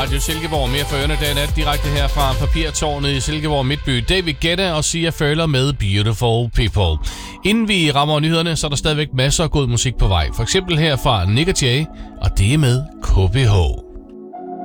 Radio Silkeborg. Mere for ørerne dag nat direkte her fra Papirtårnet i Silkeborg Midtby. David Guetta og Sia Furler med Beautiful People. Inden vi rammer nyhederne, så er der stadigvæk masser af god musik på vej. For eksempel her fra Nick & Jay, og det er med KBH.